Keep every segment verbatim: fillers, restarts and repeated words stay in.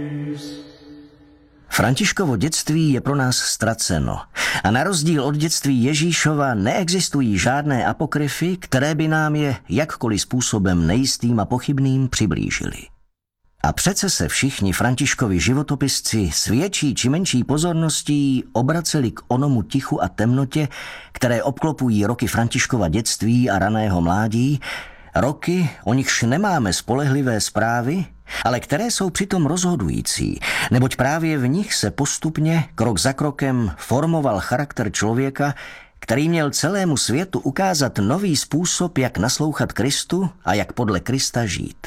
Františkovo dětství je pro nás ztraceno a na rozdíl od dětství Ježíšova neexistují žádné apokryfy, které by nám je jakkoliv způsobem nejistým a pochybným přiblížily. A přece se všichni Františkovi životopisci s větší či menší pozorností obraceli k onomu tichu a temnotě, které obklopují roky Františkova dětství a raného mládí, roky, o nichž nemáme spolehlivé zprávy, ale které jsou přitom rozhodující, neboť právě v nich se postupně, krok za krokem, formoval charakter člověka, který měl celému světu ukázat nový způsob, jak naslouchat Kristu a jak podle Krista žít.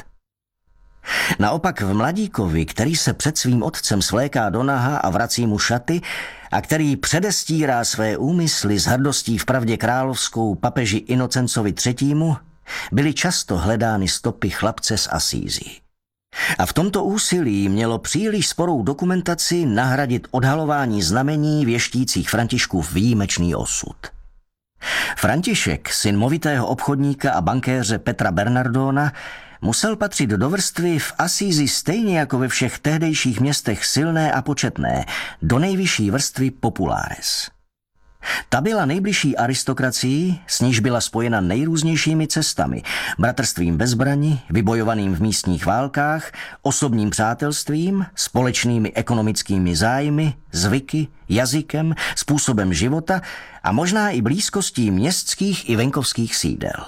Naopak v mladíkovi, který se před svým otcem svléká do naha a vrací mu šaty a který předestírá své úmysly s hrdostí v pravdě královskou papeži Inocencovi třetímu, byly často hledány stopy chlapce z Asízy. A v tomto úsilí mělo příliš sporou dokumentaci nahradit odhalování znamení věštících Františkův výjimečný osud. František, syn movitého obchodníka a bankéře Petra Bernardona, musel patřit do vrstvy v Asízi stejně jako ve všech tehdejších městech silné a početné, do nejvyšší vrstvy populares. Ta byla nejbližší aristokracií, s níž byla spojena nejrůznějšími cestami, bratrstvím ve zbrani, vybojovaným v místních válkách, osobním přátelstvím, společnými ekonomickými zájmy, zvyky, jazykem, způsobem života a možná i blízkostí městských i venkovských sídel.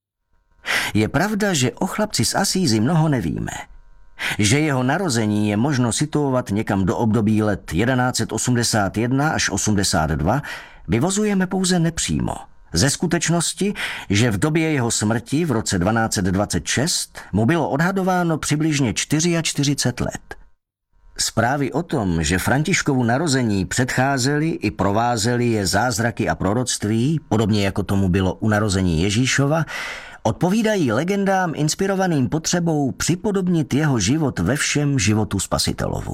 Je pravda, že o chlapci z Asízy mnoho nevíme. Že jeho narození je možno situovat někam do období let tisíc jedna osmdesát jedna až osmdesát dva, vyvozujeme pouze nepřímo. Ze skutečnosti, že v době jeho smrti v roce dvanáct dvacet šest mu bylo odhadováno přibližně čtyřicet čtyři let. Zprávy o tom, že Františkovu narození předcházely i provázely je zázraky a proroctví, podobně jako tomu bylo u narození Ježíšova, odpovídají legendám inspirovaným potřebou připodobnit jeho život ve všem životu Spasitelovu.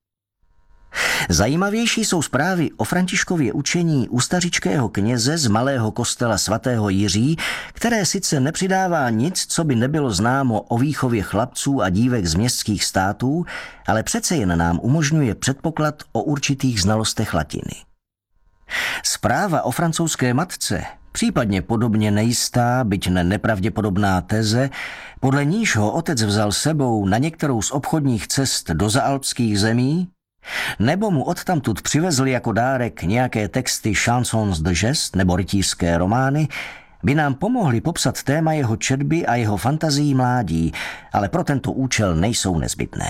Zajímavější jsou zprávy o Františkově učení u stařičkého kněze z malého kostela svatého Jiří, které sice nepřidává nic, co by nebylo známo o výchově chlapců a dívek z městských států, ale přece jen nám umožňuje předpoklad o určitých znalostech latiny. Zpráva o francouzské matce, případně podobně nejistá, byť ne nepravděpodobná teze, podle níž ho otec vzal sebou na některou z obchodních cest do zaalpských zemí, nebo mu odtamtud přivezli jako dárek nějaké texty chansons de geste nebo rytířské romány, by nám pomohly popsat téma jeho četby a jeho fantazií mládí, ale pro tento účel nejsou nezbytné.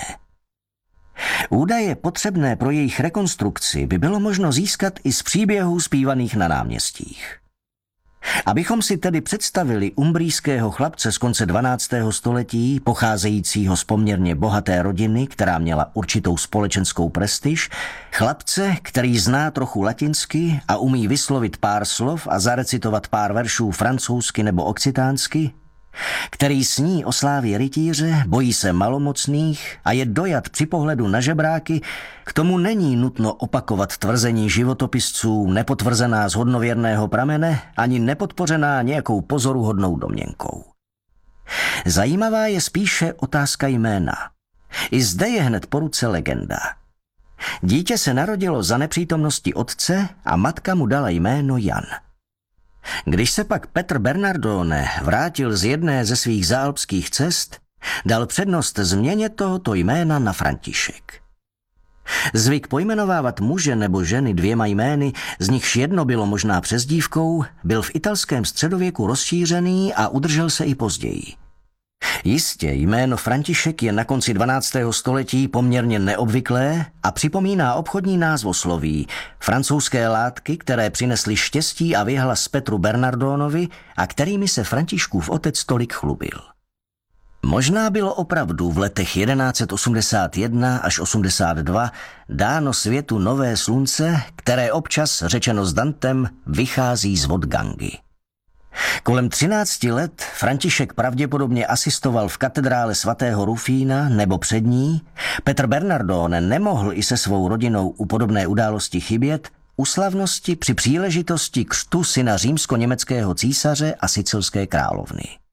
Údaje potřebné pro jejich rekonstrukci by bylo možno získat i z příběhů zpívaných na náměstích. Abychom si tedy představili umbrijského chlapce z konce dvanáctého století, pocházejícího z poměrně bohaté rodiny, která měla určitou společenskou prestiž, chlapce, který zná trochu latinsky a umí vyslovit pár slov a zarecitovat pár veršů francouzsky nebo okcitánsky, který sní o slávě rytíře, bojí se malomocných a je dojat při pohledu na žebráky, k tomu není nutno opakovat tvrzení životopisců nepotvrzená z hodnověrného pramene ani nepodpořená nějakou pozoruhodnou domněnkou. Zajímavá je spíše otázka jména. I zde je hned po ruce legenda. Dítě se narodilo za nepřítomnosti otce a matka mu dala jméno Jan. Když se pak Petr Bernardone vrátil z jedné ze svých zaalpských cest, dal přednost změně tohoto jména na František. Zvyk pojmenovávat muže nebo ženy dvěma jmény, z nichž jedno bylo možná přezdívkou, byl v italském středověku rozšířený a udržel se i později. Jistě, jméno František je na konci dvanáctého století poměrně neobvyklé a připomíná obchodní názvosloví, francouzské látky, které přinesly štěstí a věhlas Petru Bernardonovi a kterými se Františkův otec tolik chlubil. Možná bylo opravdu v letech tisíc osmdesát jedna až osmdesát dva dáno světu nové slunce, které občas, řečeno s Dantem, vychází z vod Gangy. Kolem třinácti let František pravděpodobně asistoval v katedrále svatého Rufína nebo před ní. Petr Bernardone nemohl i se svou rodinou u podobné události chybět u slavnosti při příležitosti křtu syna římsko-německého císaře a sicilské královny.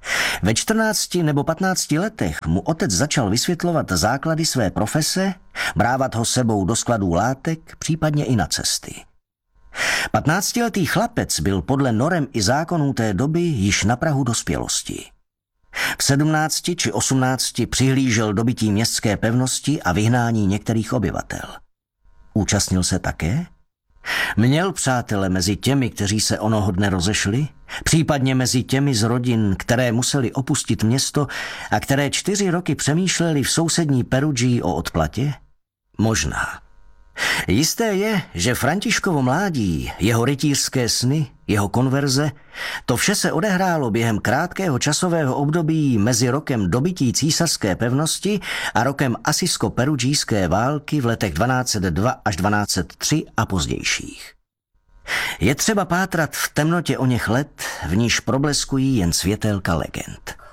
Ve čtrnácti nebo patnácti letech mu otec začal vysvětlovat základy své profese, brávat ho sebou do skladů látek, případně i na cesty. Patnáctiletý chlapec byl podle norem i zákonů té doby již na prahu dospělosti. V sedmnácti či osmnácti přihlížel dobytí městské pevnosti a vyhnání některých obyvatel. Účastnil se také? Měl přátele mezi těmi, kteří se onoho dne rozešli, případně mezi těmi z rodin, které museli opustit město a které čtyři roky přemýšleli v sousední Perugii o odplatě? Možná. Jisté je, že Františkovo mládí, jeho rytířské sny, jeho konverze, to vše se odehrálo během krátkého časového období mezi rokem dobytí císařské pevnosti a rokem asisko-perugijské války v letech dvanáct set dva až dvanáct set tři a pozdějších. Je třeba pátrat v temnotě oněch let, v níž probleskují jen světélka legend.